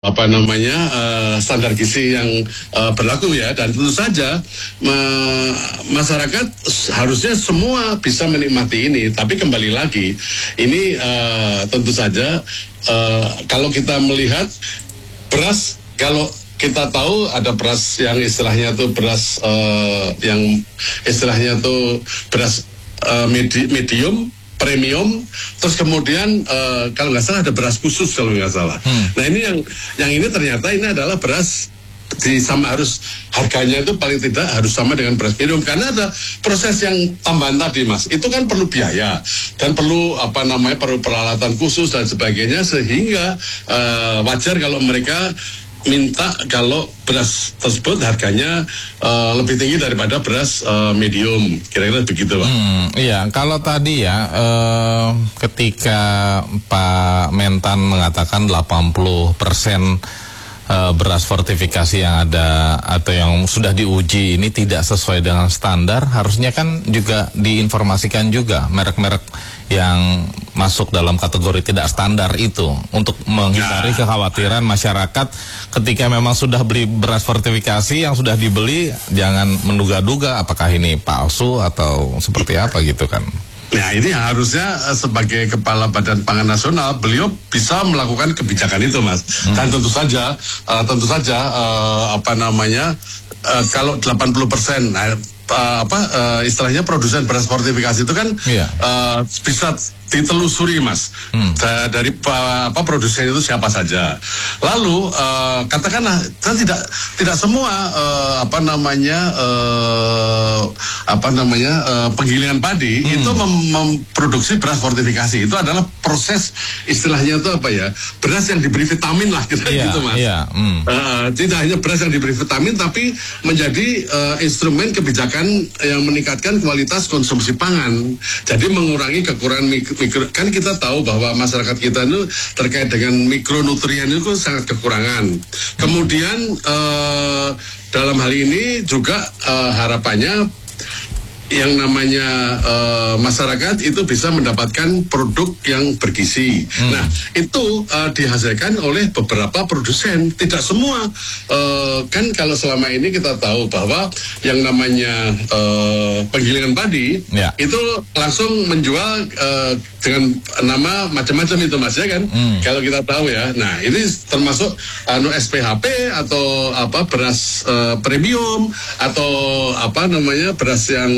standar gizi yang berlaku ya, dan tentu saja masyarakat harusnya semua bisa menikmati ini. Tapi kembali lagi ini tentu saja kalau kita melihat beras, kalau kita tahu ada beras yang istilahnya tuh beras beras medium, premium, terus kemudian kalau nggak salah ada beras khusus kalau nggak salah. Nah ini yang ini ternyata ini adalah beras harus harganya itu paling tidak harus sama dengan beras medium, karena ada proses yang tambahan tadi, Mas. Itu kan perlu biaya dan perlu perlu peralatan khusus dan sebagainya, sehingga wajar kalau mereka minta kalau beras tersebut harganya lebih tinggi daripada beras medium, kira-kira begitu, Pak. Iya, kalau tadi ya ketika Pak Mentan mengatakan 80% beras fortifikasi yang ada atau yang sudah diuji ini tidak sesuai dengan standar, harusnya kan juga diinformasikan juga merek-merek yang masuk dalam kategori tidak standar itu, untuk menghindari kekhawatiran masyarakat ketika memang sudah beli beras fortifikasi yang sudah dibeli, jangan menduga-duga apakah ini palsu atau seperti apa gitu kan. Nah ini harusnya sebagai Kepala Badan Pangan Nasional beliau bisa melakukan kebijakan itu, Mas. Dan tentu saja kalau 80% istilahnya produsen beras fortifikasi itu kan bisa ditelusuri, Mas, dari produsen itu siapa saja. Lalu katakanlah tidak semua penggilingan padi itu memproduksi beras fortifikasi. Itu adalah proses istilahnya itu beras yang diberi vitamin lah gitu, Mas. Tidak hanya beras yang diberi vitamin, tapi menjadi instrumen kebijakan yang meningkatkan kualitas konsumsi pangan. Jadi mengurangi kekurangan kan kita tahu bahwa masyarakat kita itu terkait dengan mikronutrien itu sangat kekurangan. Kemudian dalam hal ini juga harapannya yang namanya masyarakat itu bisa mendapatkan produk yang bergizi. Nah itu dihasilkan oleh beberapa produsen, tidak semua. Kan kalau selama ini kita tahu bahwa yang namanya penggilingan padi itu langsung menjual dengan nama macam-macam itu, Mas, ya kan? Kalau kita tahu ya. Nah ini termasuk SPHP atau beras premium atau beras yang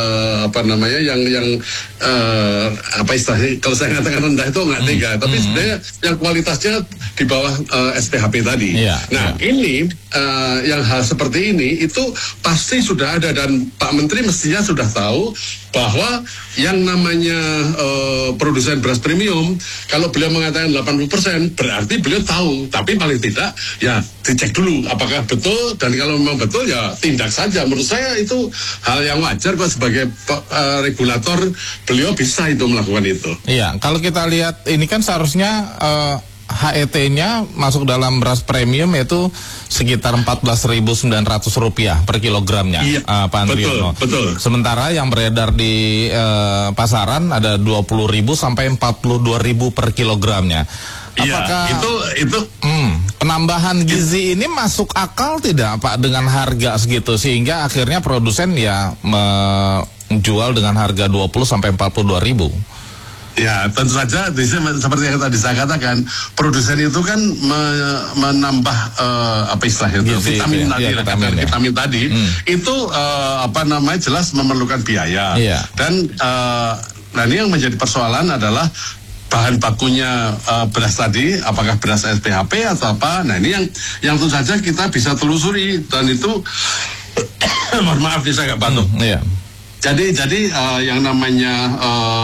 istilahnya kalau saya katakan rendah itu nggak tega, tapi sebenarnya yang kualitasnya di bawah SPHP tadi. Nah ini yang hal seperti ini itu pasti sudah ada, dan Pak Menteri mestinya sudah tahu bahwa yang namanya produsen beras premium, kalau beliau mengatakan 80%, berarti beliau tahu, tapi paling tidak ya dicek dulu apakah betul, dan kalau memang betul ya tindak saja. Menurut saya itu hal yang wajar kok, sebagai regulator beliau bisa itu melakukan itu. Iya, kalau kita lihat ini kan seharusnya HET-nya masuk dalam beras premium itu sekitar Rp14.900 per kilogramnya, Pak Andriyono. Betul. Sementara yang beredar di pasaran ada 20.000 sampai 42.000 per kilogramnya. Apakah itu penambahan gizi ini masuk akal tidak, Pak, dengan harga segitu, sehingga akhirnya produsen ya menjual dengan harga 20 sampai 42.000? Ya, tentu saja seperti yang tadi saya katakan, produsen itu kan menambah istilahnya itu vitamin tadi itu jelas memerlukan biaya. Dan ini yang menjadi persoalan adalah bahan bakunya beras tadi, apakah beras SPHP atau apa. Nah ini yang tentu saja kita bisa telusuri, dan itu mohon maaf nih saya nggak batuk. Jadi yang namanya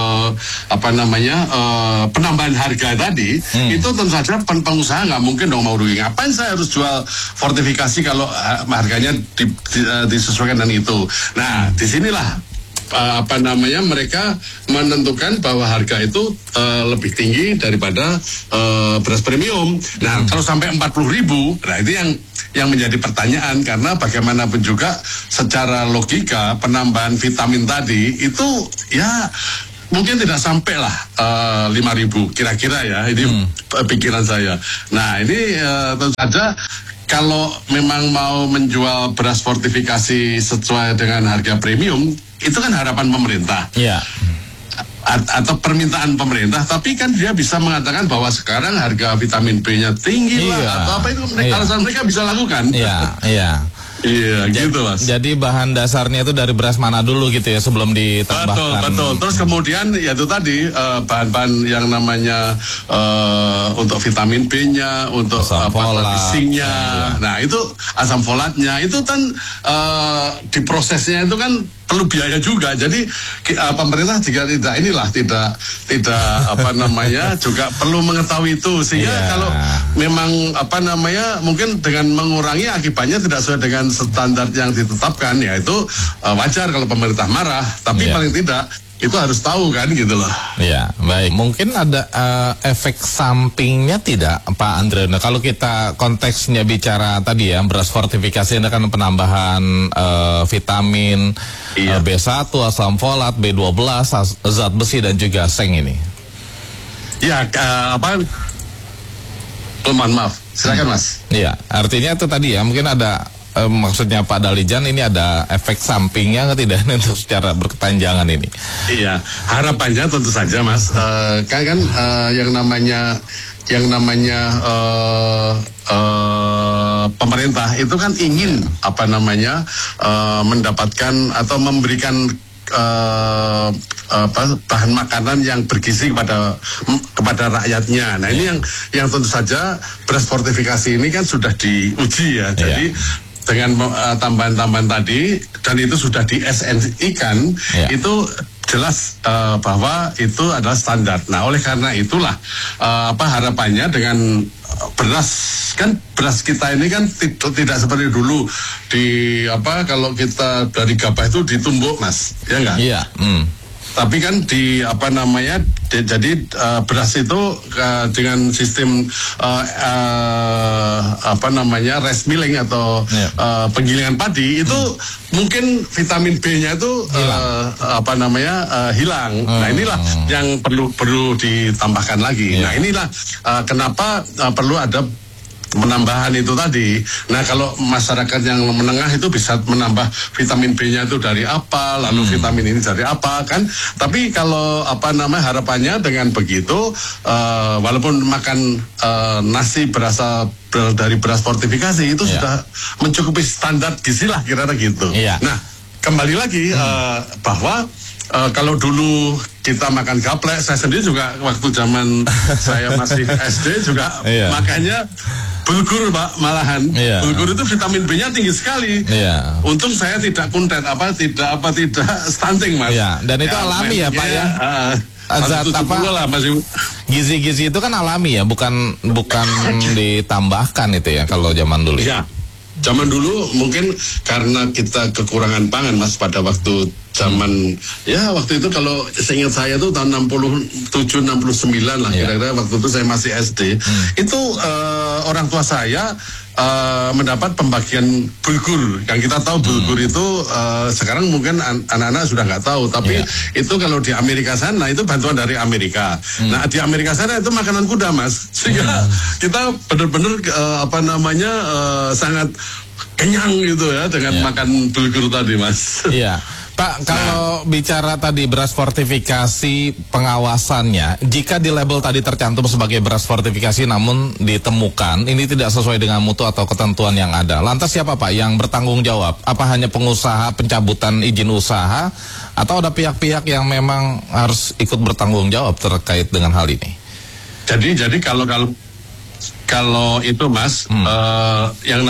penambahan harga tadi itu tentu saja pengusaha nggak mungkin dong mau rugi. Ngapain saya harus jual fortifikasi kalau harganya disesuaikan dengan itu. Nah disinilah mereka menentukan bahwa harga itu lebih tinggi daripada beras premium. Nah kalau sampai 40.000, nah itu yang menjadi pertanyaan, karena bagaimanapun juga secara logika penambahan vitamin tadi itu ya mungkin tidak sampai lah 5.000 kira-kira ya, ini pikiran saya. Nah ini tentu saja kalau memang mau menjual beras fortifikasi sesuai dengan harga premium, itu kan harapan pemerintah. Iya. Atau permintaan pemerintah, tapi kan dia bisa mengatakan bahwa sekarang harga vitamin B-nya tinggi lah, atau apa itu alasan mereka bisa lakukan. Iya, iya. Iya, gitu Mas. Jadi bahan dasarnya itu dari beras mana dulu gitu ya sebelum ditambahkan. Betul. Terus kemudian ya itu tadi bahan-bahan yang namanya untuk vitamin B-nya, untuk gizinya. Nah itu asam folatnya itu kan diprosesnya itu kan perlu biaya juga. Jadi pemerintah juga tidak juga perlu mengetahui itu, sehingga kalau memang mungkin dengan mengurangi akibatnya tidak sesuai dengan standar yang ditetapkan, ya itu wajar kalau pemerintah marah, tapi paling tidak itu harus tahu kan gitu loh. Ya, baik. Mungkin ada efek sampingnya tidak, Pak Andre? Nah, kalau kita konteksnya bicara tadi ya, beras fortifikasi ini kan penambahan vitamin B1, asam folat, B12, zat besi dan juga seng ini. Ya, mohon maaf, silakan Mas. Iya, artinya itu tadi ya, mungkin ada maksudnya Pak Dalijan ini ada efek sampingnya tidak untuk secara berkepanjangan ini? Iya, harapannya tentu saja Mas, yang namanya pemerintah itu kan ingin mendapatkan atau memberikan bahan makanan yang bergizi kepada rakyatnya. Nah ini yang tentu saja beras fortifikasi ini kan sudah diuji ya. Jadi dengan tambahan-tambahan tadi, dan itu sudah di SNI-kan, itu jelas bahwa itu adalah standar. Nah oleh karena itulah harapannya dengan beras kita ini kan tidak seperti dulu kalau kita dari gabah itu ditumbuk Mas, ya enggak? Iya. Tapi kan jadi beras itu dengan sistem rice milling atau penggilingan padi itu mungkin vitamin B-nya itu hilang. Nah inilah yang perlu ditambahkan lagi. Nah inilah kenapa perlu ada penambahan itu tadi. Nah kalau masyarakat yang menengah itu bisa menambah vitamin B-nya itu dari apa, lalu vitamin ini dari apa kan. Tapi kalau harapannya dengan begitu, walaupun makan nasi berasal dari beras fortifikasi itu sudah mencukupi standar gizi lah kira-kira gitu. Nah kembali lagi bahwa kalau dulu kita makan gaplek, saya sendiri juga waktu zaman saya masih SD juga makanya bulgur Pak, malahan bulgur itu vitamin B-nya tinggi sekali. Untung saya tidak kuntet tidak stunting Mas. Dan itu alami ya Pak ya. Zat gizi-gizi itu kan alami ya, bukan ditambahkan itu ya kalau zaman dulu. Iya. Zaman dulu mungkin karena kita kekurangan pangan Mas pada waktu zaman waktu itu kalau seingat saya tuh tahun 67 69 lah kira-kira waktu itu saya masih SD. Itu orang tua saya mendapat pembagian bulgur. Yang kita tahu bulgur itu sekarang mungkin anak-anak sudah nggak tahu, tapi itu kalau di Amerika sana itu bantuan dari Amerika. Nah di Amerika sana itu makanan kuda Mas, sehingga kita benar-benar sangat kenyang gitu ya dengan makan bulgur tadi Mas. Iya. Pak, kalau bicara tadi beras fortifikasi pengawasannya, jika di label tadi tercantum sebagai beras fortifikasi namun ditemukan ini tidak sesuai dengan mutu atau ketentuan yang ada, lantas siapa Pak yang bertanggung jawab? Apa hanya pengusaha pencabutan izin usaha atau ada pihak-pihak yang memang harus ikut bertanggung jawab terkait dengan hal ini? Jadi kalau itu Mas, yang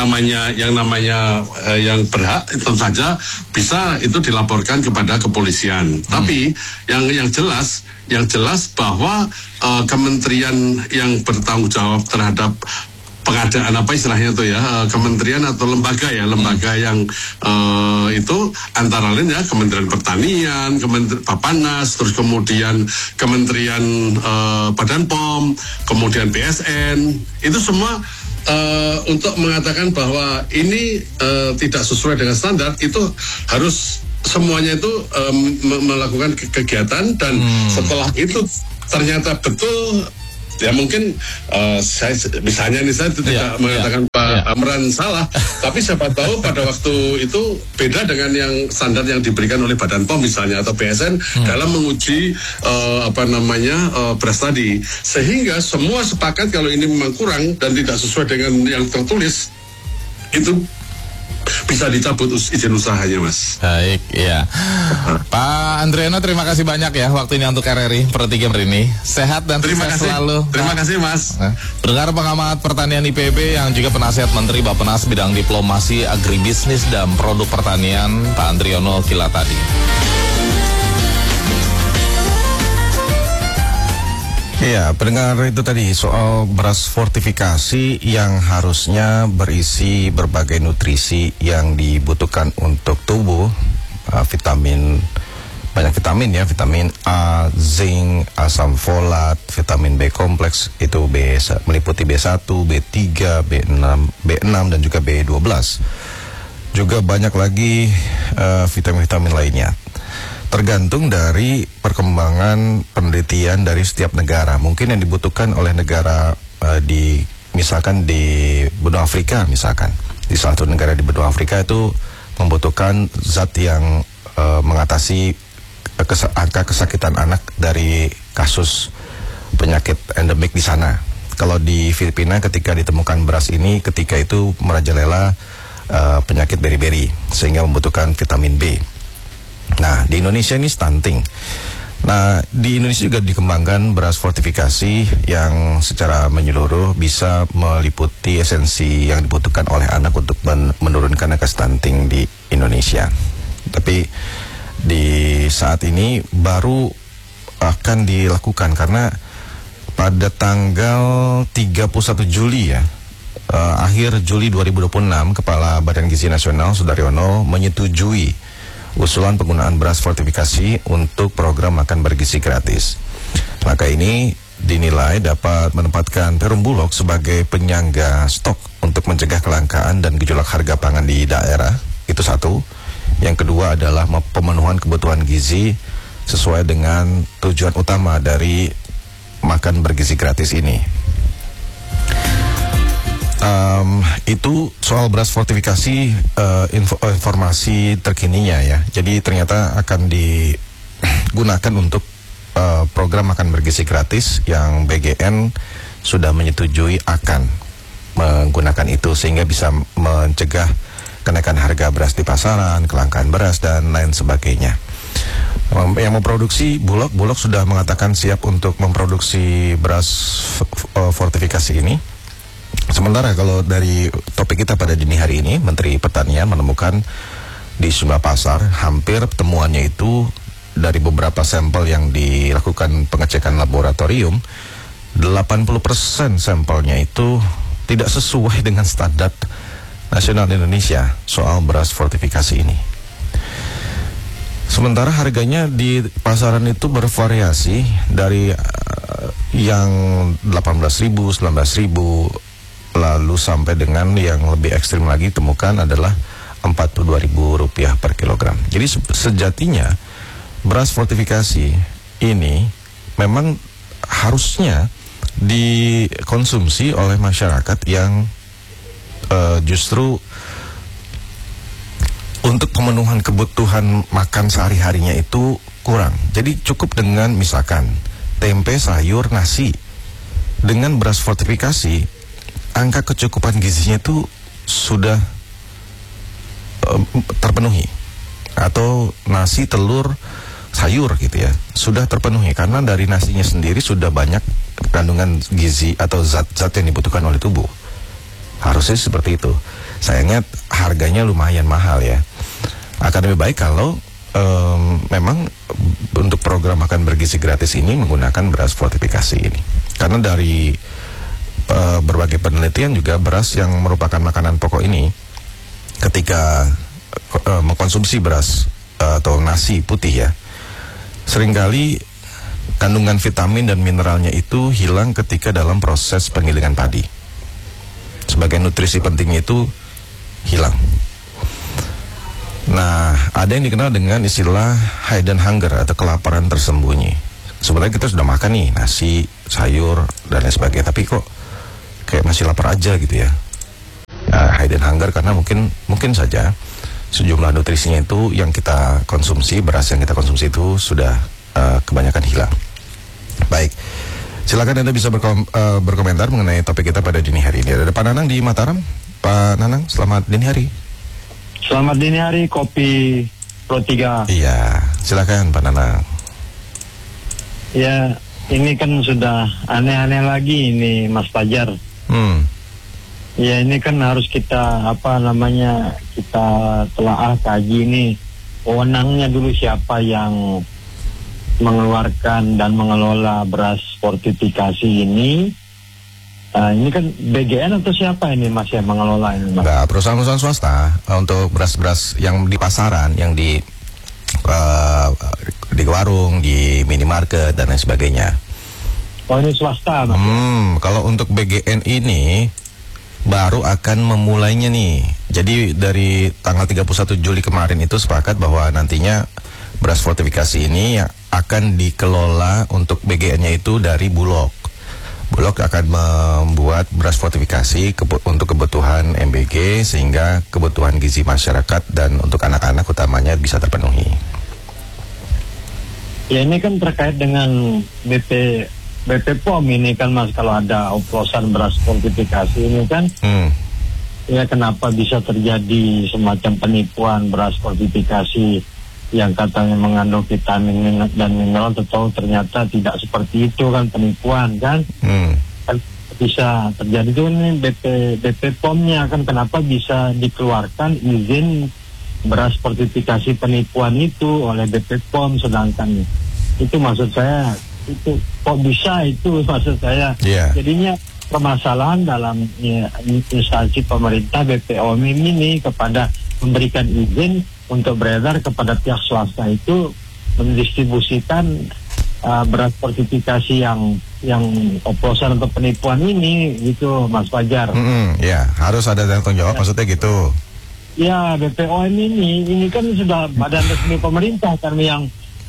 berhak tentu saja bisa itu dilaporkan kepada kepolisian. Tapi yang jelas bahwa kementerian yang bertanggung jawab terhadap pengadaan kementerian atau lembaga yang itu antara lain Kementerian Pertanian, Kementerian Bapanas, terus kemudian Kementerian Badan POM, kemudian BSN, itu semua untuk mengatakan bahwa ini tidak sesuai dengan standar itu harus semuanya itu melakukan kegiatan, dan setelah itu ternyata betul. Ya mungkin saya misalnya nih, saya tidak mengatakan Pak Amran salah, tapi siapa tahu pada waktu itu beda dengan yang standar yang diberikan oleh Badan POM misalnya atau BSN dalam menguji beras tadi, sehingga semua sepakat kalau ini memang kurang dan tidak sesuai dengan yang tertulis, itu bisa dicabut izin usahanya, Mas. Baik, ya. Pak Andriano, terima kasih banyak ya waktunya untuk RRI per 3 hari ini. Sehat dan sukses selalu. Terima kasih, Mas. Pendengar pengamat pertanian IPB yang juga penasihat Menteri Bappenas bidang diplomasi, agribisnis dan produk pertanian, Pak Andriano Kila tadi. Iya, pendengar, itu tadi soal beras fortifikasi yang harusnya berisi berbagai nutrisi yang dibutuhkan untuk tubuh, banyak vitamin ya, vitamin A, zinc, asam folat, vitamin B kompleks, itu meliputi B1, B3, B6 dan juga B12. Juga banyak lagi vitamin-vitamin lainnya. Tergantung dari perkembangan penelitian dari setiap negara. Mungkin yang dibutuhkan oleh negara misalkan di benua Afrika, misalkan di salah satu negara di benua Afrika itu membutuhkan zat yang mengatasi angka kesakitan anak dari kasus penyakit endemik di sana. Kalau di Filipina ketika ditemukan beras ini, ketika itu merajalela penyakit beri-beri sehingga membutuhkan vitamin B. Nah, di Indonesia ini stunting. Nah, di Indonesia juga dikembangkan beras fortifikasi yang secara menyeluruh bisa meliputi esensi yang dibutuhkan oleh anak untuk menurunkan angka stunting di Indonesia. Tapi di saat ini baru akan dilakukan karena pada tanggal 31 Juli ya, akhir Juli 2026, Kepala Badan Gizi Nasional Sudaryono menyetujui usulan penggunaan beras fortifikasi untuk program makan bergizi gratis. Maka ini dinilai dapat menempatkan Perum Bulog sebagai penyangga stok untuk mencegah kelangkaan dan gejolak harga pangan di daerah. Itu satu. Yang kedua adalah pemenuhan kebutuhan gizi sesuai dengan tujuan utama dari makan bergizi gratis ini. Itu soal beras fortifikasi, informasi terkininya ya. Jadi ternyata akan digunakan untuk program makan bergizi gratis yang BGN sudah menyetujui akan menggunakan itu, sehingga bisa mencegah kenaikan harga beras di pasaran, kelangkaan beras dan lain sebagainya. Yang memproduksi Bulog sudah mengatakan siap untuk memproduksi beras fortifikasi ini. Sementara kalau dari topik kita pada dini hari ini, Menteri Pertanian menemukan di sejumlah pasar, hampir temuannya itu dari beberapa sampel yang dilakukan pengecekan laboratorium, 80% sampelnya itu tidak sesuai dengan standar nasional Indonesia soal beras fortifikasi ini. Sementara harganya di pasaran itu bervariasi dari yang 18.000, 19.000, lalu sampai dengan yang lebih ekstrim lagi temukan adalah Rp42.000 per kilogram. Jadi sejatinya beras fortifikasi ini memang harusnya dikonsumsi oleh masyarakat yang justru untuk pemenuhan kebutuhan makan sehari-harinya itu kurang. Jadi cukup dengan misalkan tempe, sayur, nasi. Dengan beras fortifikasi, angka kecukupan gizinya itu sudah terpenuhi. Atau nasi, telur, sayur gitu ya, sudah terpenuhi karena dari nasinya sendiri sudah banyak kandungan gizi atau zat-zat yang dibutuhkan oleh tubuh. Harusnya seperti itu. Sayangnya harganya lumayan mahal ya. Akan lebih baik kalau memang untuk program makan bergizi gratis ini menggunakan beras fortifikasi ini. Karena dari berbagai penelitian juga beras yang merupakan makanan pokok ini, ketika mengkonsumsi beras atau nasi putih ya, seringkali kandungan vitamin dan mineralnya itu hilang ketika dalam proses penggilingan padi. Sebagai nutrisi pentingnya itu hilang. Nah, ada yang dikenal dengan istilah hidden hunger atau kelaparan tersembunyi. Sebenarnya kita sudah makan nih nasi, sayur, dan lain sebagainya, tapi kok kayak masih lapar aja gitu ya. Hidden hunger karena mungkin saja sejumlah nutrisinya itu yang kita konsumsi, beras yang kita konsumsi itu sudah kebanyakan hilang. Baik, silakan Anda bisa berkomentar mengenai topik kita pada dini hari ini. Ada Pak Nanang di Mataram. Pak Nanang, selamat dini hari. Selamat dini hari, Kopi Pro 3. Iya, silakan Pak Nanang. Ya, ini kan sudah aneh-aneh lagi ini, Mas Fajar. Ya, ini kan harus kita kita telaah kaji ini wewenangnya dulu siapa yang mengeluarkan dan mengelola beras fortifikasi ini. Ini kan BGN atau siapa ini Mas yang mengelola ini, Mas? Enggak, perusahaan-perusahaan swasta untuk beras-beras yang di pasaran, yang di warung, di minimarket dan lain sebagainya. Oh, ini swasta, Mas? Kalau untuk BGN ini baru akan memulainya nih. Jadi dari tanggal 31 Juli kemarin itu sepakat bahwa nantinya beras fortifikasi ini akan dikelola untuk BGN-nya itu dari Bulog. Bulog akan membuat beras fortifikasi untuk kebutuhan MBG sehingga kebutuhan gizi masyarakat dan untuk anak-anak utamanya bisa terpenuhi. Ya, ini kan terkait dengan BP POM ini kan, Mas, kalau ada oplosan beras fortifikasi ini kan, ya kenapa bisa terjadi semacam penipuan beras fortifikasi yang katanya mengandung vitamin dan mineral, ternyata tidak seperti itu kan, penipuan kan. Kan bisa terjadi itu nih BP POM-nya kan, kenapa bisa dikeluarkan izin beras fortifikasi penipuan itu oleh BP POM, sedangkan itu maksud saya itu kok bisa itu maksud saya. Jadinya permasalahan dalam instansi pemerintah BPOM ini kepada memberikan izin untuk beredar kepada pihak swasta itu mendistribusikan beras fortifikasi yang oplosan atau penipuan ini gitu, Mas Fajar. Ya, harus ada tanggung jawab, maksudnya gitu. Ya, BPOM ini kan sudah badan resmi pemerintah kan yang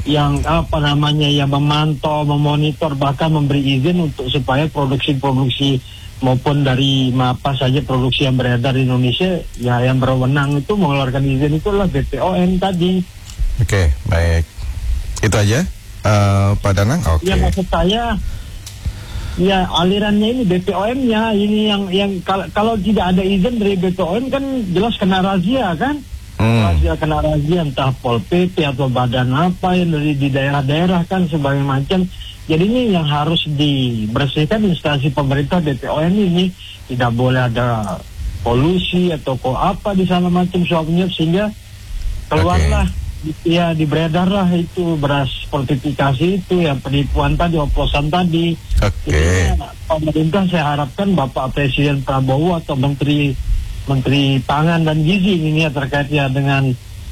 memantau, memonitor, bahkan memberi izin untuk supaya produksi maupun dari apa saja produksi yang beredar di Indonesia, ya yang berwenang itu mengeluarkan izin itulah BPOM tadi. Oke, baik. Itu aja, Pak Danang. Oke. Ya, maksud saya, ya alirannya ini BPOM-nya ini yang kalau tidak ada izin dari BPOM kan jelas kena razia kan? Kena razia entah Pol PP atau badan apa yang dari di daerah-daerah kan sebagai macam. Jadi ini yang harus dibersihkan instansi pemerintah BPOM ini, tidak boleh ada polusi atau apa di sana macam suapnya, sehingga keluarlah ya diberedarlah itu beras fortifikasi itu yang penipuan tadi, oplosan tadi. Jadi pemerintah saya harapkan Bapak Presiden Prabowo atau Menteri Pangan dan Gizi ini ya terkait ya dengan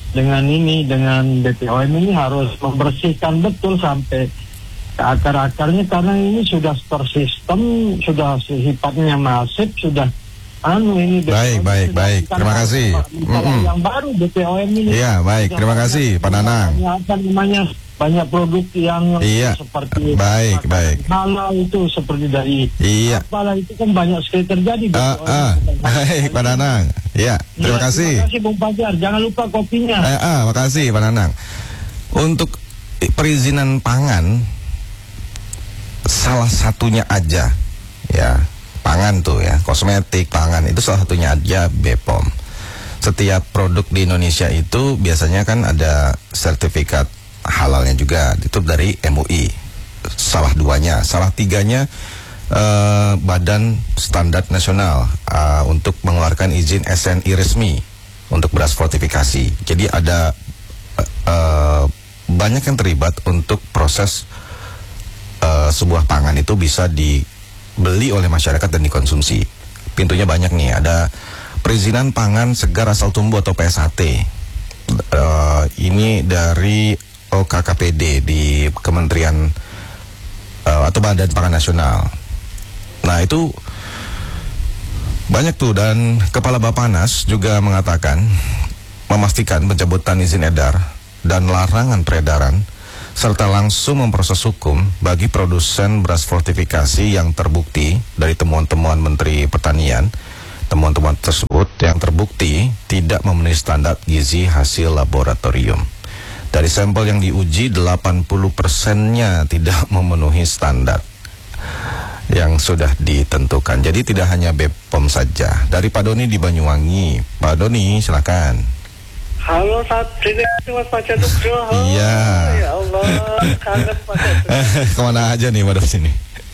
BPOM ini harus membersihkan betul sampai ke akar-akarnya, karena ini sudah tersistem, sudah sifatnya masif, sudah ini BPOM. Baik. Terima kasih. Yang baru BPOM ini. Iya, baik. Terima kasih, Pak Nanang. Banyak produk yang seperti baik. halal itu seperti dari apalah itu kan banyak sekali terjadi. Baik, Pak Nanang. Iya, terima kasih. Terima kasih Bung Fajar. Jangan lupa kopinya. Makasih Pak Nanang. Untuk perizinan pangan salah satunya aja ya, pangan tuh ya, kosmetik, pangan itu salah satunya aja BPOM. Setiap produk di Indonesia itu biasanya kan ada sertifikat halalnya juga, itu dari MUI. Salah duanya, salah tiganya Badan Standar Nasional untuk mengeluarkan izin SNI resmi untuk beras fortifikasi. Jadi ada banyak yang terlibat untuk proses sebuah pangan itu bisa dibeli oleh masyarakat dan dikonsumsi. Pintunya banyak nih, ada perizinan pangan segar asal tumbuh atau PSHT. Ini dari OKKPD di Kementerian atau Badan Pangan Nasional. Nah itu banyak tuh, dan Kepala Bappenas juga mengatakan memastikan pencabutan izin edar dan larangan peredaran serta langsung memproses hukum bagi produsen beras fortifikasi yang terbukti dari temuan-temuan Menteri Pertanian. Temuan-temuan tersebut yang terbukti tidak memenuhi standar gizi hasil laboratorium. Dari sampel yang diuji, 80%-nya tidak memenuhi standar yang sudah ditentukan. Jadi tidak hanya BPOM saja. Dari Pak Doni di Banyuwangi. Pak Doni, silakan. Halo, Mas Pak Nugroho. Iya. Ya Allah, kangen Pak Nugroho. Kemana aja nih pada sini?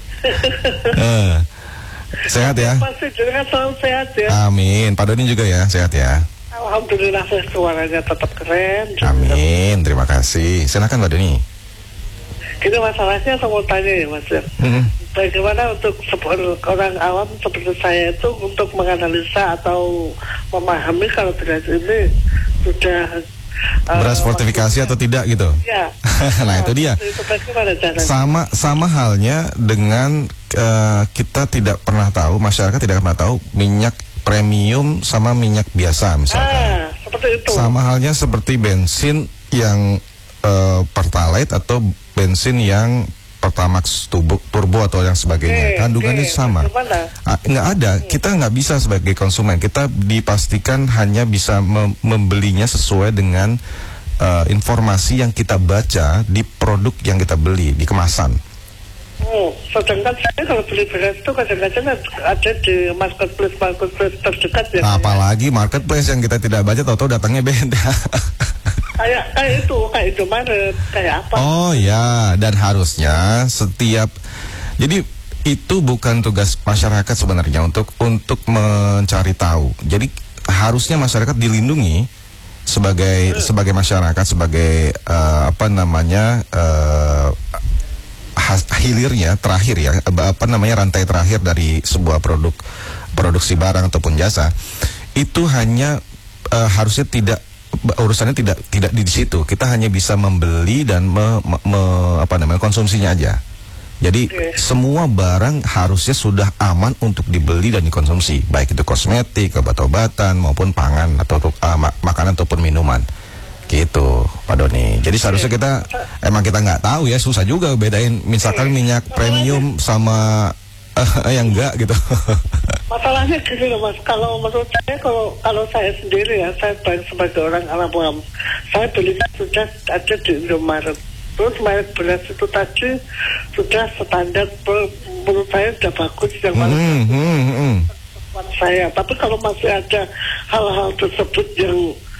Sehat ya? Pasti juga selalu sehat ya. Amin. Pak Doni juga ya, sehat ya. Alhamdulillah, suaranya tetap keren. Amin, terima kasih. Silakan Pak Doni. Gini masalahnya, saya mau tanya ya Mas. Bagaimana untuk orang awam seperti saya itu untuk menganalisa atau memahami kalau beras ini sudah beras fortifikasi atau tidak gitu? Ya. Nah itu dia. Itu bagaimana caranya? Sama halnya dengan kita tidak pernah tahu, masyarakat tidak pernah tahu minyak premium sama minyak biasa misalkan. Seperti itu. Sama halnya seperti bensin yang Pertalite atau bensin yang Pertamax turbo atau yang sebagainya, kandungannya sama. Nggak ada, kita nggak bisa sebagai konsumen, kita dipastikan hanya bisa membelinya sesuai dengan informasi yang kita baca di produk yang kita beli, di kemasan. Sedangkan saya kalau beli beras itu kadang-kadang ada di marketplace terdekat ya. Nah, apalagi marketplace yang kita tidak baca, tahu-tahu datangnya beda. kayak Indomaret, kayak apa? Oh ya, dan harusnya setiap, jadi itu bukan tugas masyarakat sebenarnya untuk mencari tahu. Jadi harusnya masyarakat dilindungi sebagai masyarakat, sebagai hilirnya terakhir ya, rantai terakhir dari sebuah produksi barang ataupun jasa. Itu hanya harusnya urusannya tidak di situ. Kita hanya bisa membeli dan konsumsinya aja. Jadi semua barang harusnya sudah aman untuk dibeli dan dikonsumsi, baik itu kosmetik, obat-obatan maupun pangan atau makanan ataupun minuman. Gitu, Pak Doni. Jadi seharusnya kita nggak tahu ya, susah juga bedain misalkan minyak premium sama yang enggak gitu. Masalahnya gini loh Mas, kalau menurut saya kalau saya sendiri ya, saya sebagai orang awam, saya belinya sudah ada di Indomaret. Terus merek beras itu tadi sudah standar, menurut saya sudah bagus yang mana saya. Tapi kalau masih ada hal-hal tersebut yang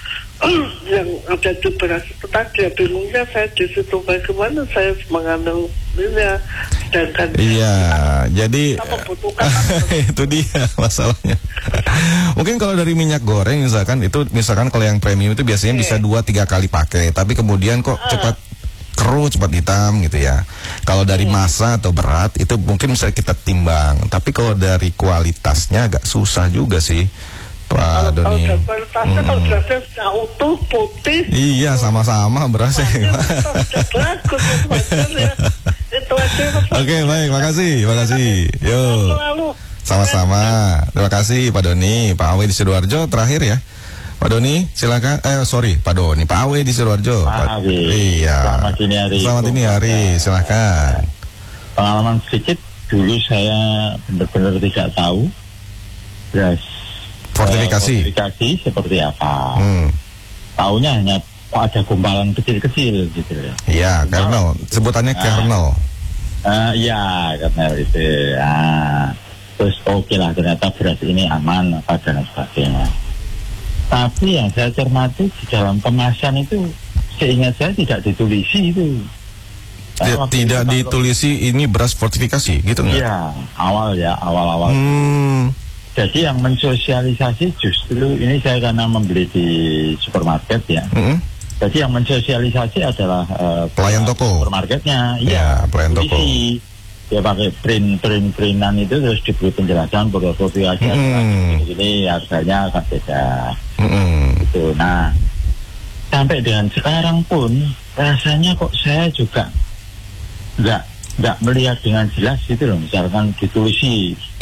ada di beras itu tadi, ya bingungnya saya di situ, bagaimana saya menganalinya. Sedangkan jadi itu dia masalahnya. Mungkin kalau dari minyak goreng misalkan kalau yang premium itu biasanya bisa 2-3 kali pakai, tapi kemudian kok cepat keruh, cepat hitam gitu ya. Kalau dari massa atau berat itu mungkin bisa kita timbang, tapi kalau dari kualitasnya agak susah juga sih, Pak Doni. Kalau berasnya sudah utuh, putih. Iya, sama-sama berasnya. Bagus ya. Itu aja. Oke, baik, makasih. Yo. Sama-sama. Terima kasih Pak Doni. Pak Awe di Sidoarjo terakhir ya. Pak Doni, silakan. Pak Doni, Pak Awe di Sidoarjo. Pak Awe. Iya. Selamat dini hari. Silakan. Pengalaman sedikit, dulu saya benar-benar tidak tahu beras fortifikasi seperti apa. Taunya hanya ada gumpalan kecil-kecil gitu ya. Iya, kernel. Sebutannya kernel. Iya, kernel itu. Terus oke lah, ternyata beras ini aman apa dan sebagainya. Tapi yang saya cermati di dalam kemasan itu, seingat saya tidak ditulisi itu. Tidak ditulisi ini beras fortifikasi gitu nggak? Iya, awal-awal. Jadi yang mensosialisasi justru ini saya karena membeli di supermarket ya. Jadi yang mensosialisasi adalah pelayan toko. Supermarketnya, iya, pelayan toko. Dia pakai printan itu terus diberi penjelasan fortifikasi ini harganya akan beda. Gitu. Nah, sampai dengan sekarang pun rasanya kok saya juga nggak melihat dengan jelas gitu loh, misalkan ditulisi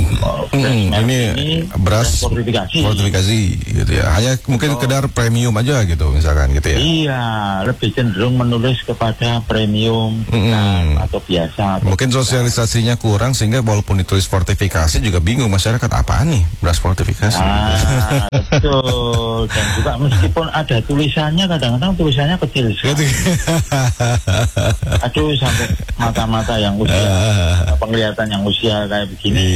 ini beras fortifikasi gitu ya. Hanya mungkin sekedar premium aja gitu misalkan gitu ya. Iya, lebih cenderung menulis kepada premium atau biasa. Mungkin sosialisasinya kurang sehingga walaupun ditulis fortifikasi juga bingung masyarakat apaan nih beras fortifikasi. Betul. Dan juga meskipun ada tulisannya, kadang-kadang tulisannya kecil sekali. Aduh, sampai mata-mata yang usia, penglihatan yang usia kayak begini.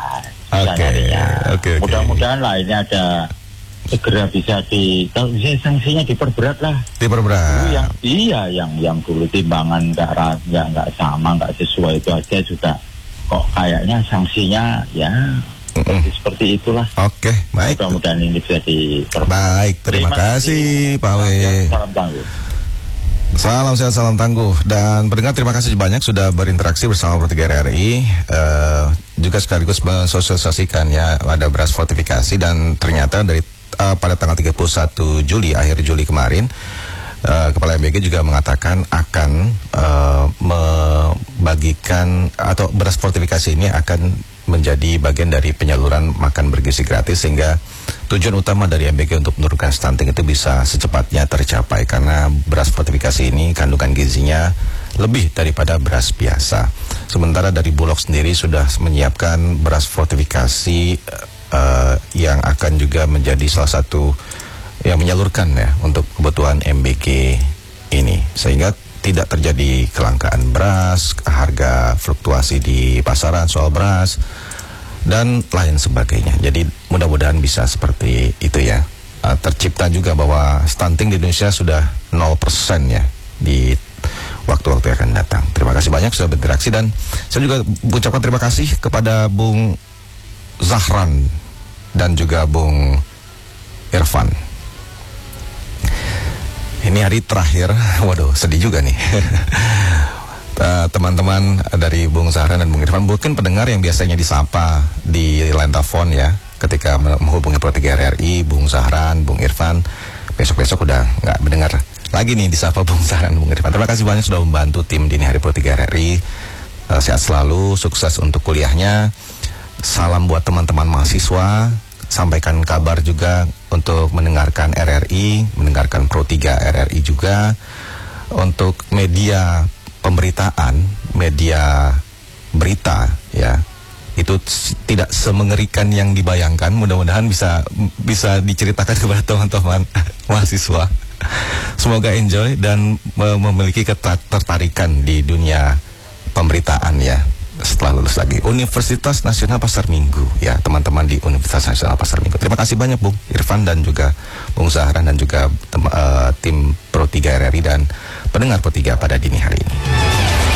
Oke. Mudah-mudahan lah ini ada segera bisa kalau bisa sanksinya diperberat lah. Diperberat. Yang dulu timbangan nggak sama, nggak sesuai itu aja juga kok kayaknya sanksinya ya seperti itulah. Oke, baik. Mudah-mudahan ini bisa diperberat. Baik, terima kasih Pak W. Salam tangguh. Salam sehat, salam tangguh. Dan pendengar terima kasih banyak sudah berinteraksi bersama Pro 3 RRI. Juga sekaligus mensosialisasikan ya ada beras fortifikasi dan ternyata dari pada tanggal 31 Juli, akhir Juli kemarin, Kepala MBG juga mengatakan akan membagikan atau beras fortifikasi ini akan menjadi bagian dari penyaluran makan bergizi gratis, sehingga tujuan utama dari MBG untuk menurunkan stunting itu bisa secepatnya tercapai karena beras fortifikasi ini kandungan gizinya lebih daripada beras biasa. Sementara dari Bulog sendiri sudah menyiapkan beras fortifikasi yang akan juga menjadi salah satu yang menyalurkan ya untuk kebutuhan MBG ini, sehingga tidak terjadi kelangkaan beras, harga fluktuasi di pasaran soal beras dan lain sebagainya. Jadi mudah-mudahan bisa seperti itu ya. Tercipta juga bahwa stunting di Indonesia sudah 0% ya di waktu-waktu yang akan datang. Terima kasih banyak sudah berinteraksi dan saya juga ucapkan terima kasih kepada Bung Zahran dan juga Bung Irfan. Ini hari terakhir, waduh sedih juga nih. Teman-teman dari Bung Zahran dan Bung Irfan, mungkin pendengar yang biasanya disapa di line telepon ya, ketika menghubungi Pro 3 RRI, Bung Zahran, Bung Irfan, besok-besok udah nggak mendengar lagi nih disapa Bung Zahran, Bung Irfan. Terima kasih banyak sudah membantu tim Dini Hari Pro 3 RRI. Sehat selalu, sukses untuk kuliahnya. Salam buat teman-teman mahasiswa. Sampaikan kabar juga untuk mendengarkan RRI, mendengarkan Pro 3 RRI juga. Untuk media pemberitaan, media berita ya, itu tidak semengerikan yang dibayangkan. Mudah-mudahan bisa diceritakan kepada teman-teman mahasiswa. Semoga enjoy dan memiliki ketertarikan di dunia pemberitaan ya. Setelah lulus lagi Universitas Nasional Pasar Minggu ya, teman-teman di Universitas Nasional Pasar Minggu. Terima kasih banyak Bung Irfan dan juga Bung Zahran dan juga tim Pro 3 RRI dan pendengar Pro 3 pada dini hari ini.